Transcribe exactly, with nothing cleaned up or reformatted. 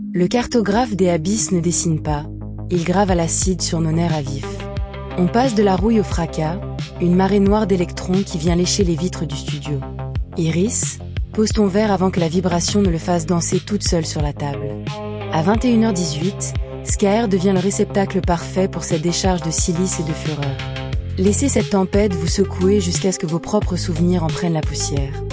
Le cartographe des abysses ne dessine pas, il grave à l'acide sur nos nerfs à vif. On passe de la rouille au fracas, une marée noire d'électrons qui vient lécher les vitres du studio. Iris, pose ton verre avant que la vibration ne le fasse danser toute seule sur la table. À vingt et une heures dix-huit, Scaer devient le réceptacle parfait pour cette décharge de silice et de fureur. Laissez cette tempête vous secouer jusqu'à ce que vos propres souvenirs en prennent la poussière.